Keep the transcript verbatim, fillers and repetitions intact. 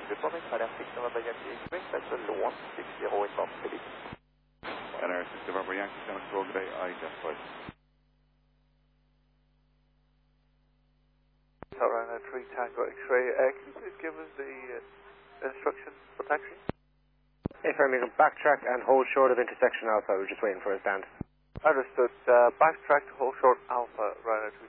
Good morning, Madam six November Yankee Express, that's a one six zero inbound Philly. N R six November Yankee, Seven Control, good day, identified. Around three Tango X-ray, uh, can you please give us the uh, instructions for taxi? Hey, firm, you can backtrack and hold short of intersection Alpha. We're just waiting for a stand. Understood. Uh, backtrack to hold short Alpha, Ryanair two